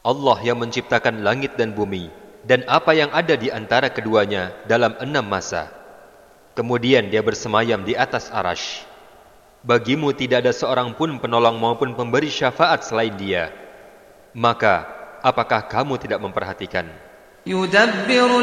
Allah yang menciptakan langit dan bumi dan apa yang ada di antara keduanya dalam 6 masa. Kemudian dia bersemayam di atas arasy. Bagimu tidak ada seorang pun penolong maupun pemberi syafaat selain dia. Maka, apakah kamu tidak memperhatikan?